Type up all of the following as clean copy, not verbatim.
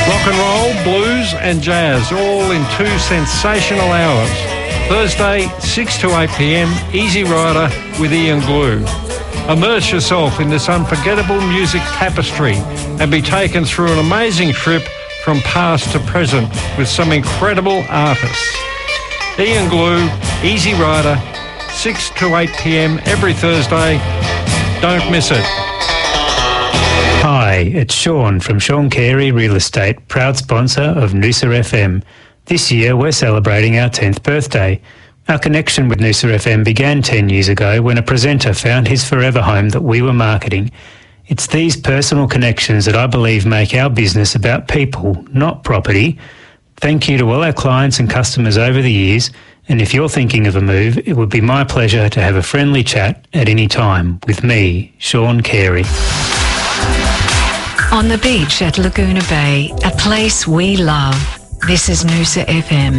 Rock and roll, blues and jazz, all in 2 sensational hours. Thursday, 6 to 8 p.m, Easy Rider with Ian Glue. Immerse yourself in this unforgettable music tapestry and be taken through an amazing trip from past to present with some incredible artists. Ian Glue, Easy Rider, 6 to 8 p.m. every Thursday. Don't miss it. Hi, it's Sean from Sean Carey Real Estate, proud sponsor of Noosa FM. This year we're celebrating our 10th birthday. Our connection with Noosa FM began 10 years ago when a presenter found his forever home that we were marketing. It's these personal connections that I believe make our business about people, not property. Thank you to all our clients and customers over the years, and if you're thinking of a move, it would be my pleasure to have a friendly chat at any time with me, Sean Carey. On the beach at Laguna Bay, a place we love. This is Noosa FM.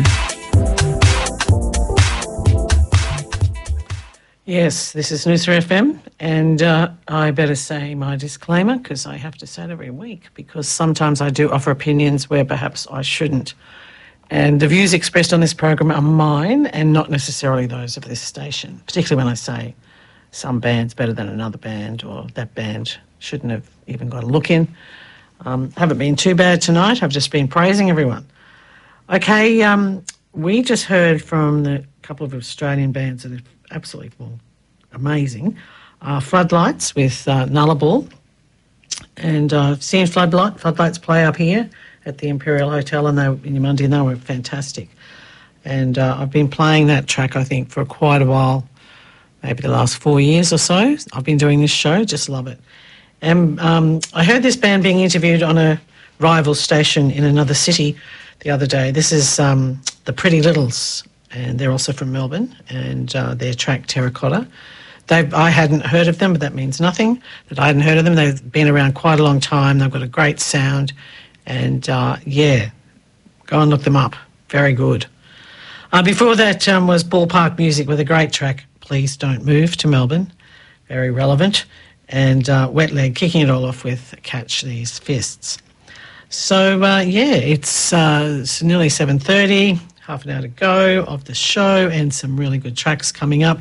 Yes, this is Noosa FM, and I better say my disclaimer because I have to say it every week because sometimes I do offer opinions where perhaps I shouldn't. And the views expressed on this program are mine and not necessarily those of this station, particularly when I say some band's better than another band or that band shouldn't have even got a look in. Haven't been too bad tonight. I've just been praising everyone. Okay, we just heard from a couple of Australian bands that are absolutely amazing. Floodlights with Nullarbor. And I've seen Floodlights play up here at the Imperial Hotel in Yamundi, and they were fantastic. And I've been playing that track, I think, for quite a while, maybe the last 4 years or so. I've been doing this show, just love it. And I heard this band being interviewed on a rival station in another city the other day. This is the Pretty Littles, and they're also from Melbourne, and their track Terracotta. I hadn't heard of them, but that means nothing, that I hadn't heard of them. They've been around quite a long time. They've got a great sound, and yeah, go and look them up. Very good. Before that was Ballpark Music with a great track, Please Don't Move, to Melbourne. Very relevant. And Wet Leg kicking it all off with Catch These Fists. So, yeah, it's nearly 7:30, half an hour to go of the show, and some really good tracks coming up.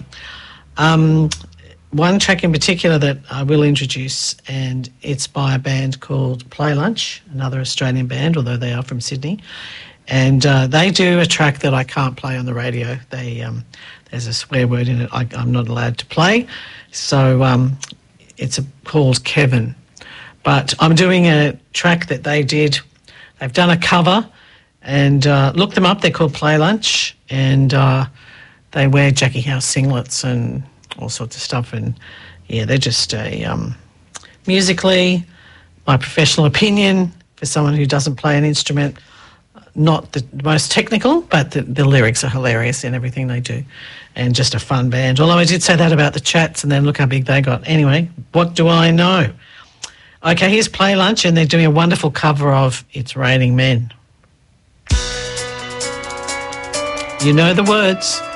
One track in particular that I will introduce, and it's by a band called Play Lunch, another Australian band, although they are from Sydney. And they do a track that I can't play on the radio. There's a swear word in it I'm not allowed to play. So it's called Kevin. But I'm doing a track that they did. They've done a cover, and look them up. They're called Play Lunch, and they wear Jackie House singlets and all sorts of stuff. And, yeah, they're just musically, my professional opinion, for someone who doesn't play an instrument, not the most technical, but the lyrics are hilarious in everything they do, and just a fun band. Although I did say that about the Chats, and then look how big they got. Anyway, what do I know? Okay, here's Play Lunch, and they're doing a wonderful cover of It's Raining Men. You know the words.